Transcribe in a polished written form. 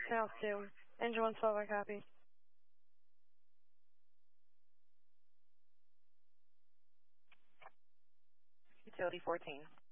South 2. Engine 112, I copy. Utility 14.